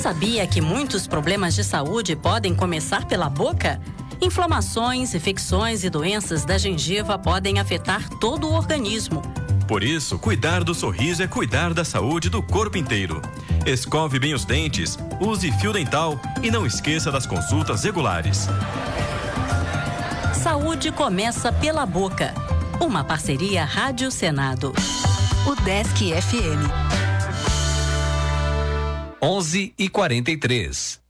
sabia que muitos problemas de saúde podem começar pela boca? Inflamações, infecções e doenças da gengiva podem afetar todo o organismo. Por isso, cuidar do sorriso é cuidar da saúde do corpo inteiro. Escove bem os dentes, use fio dental e não esqueça das consultas regulares. Saúde começa pela boca. Uma parceria Rádio Senado. UDESC FM. 11h43.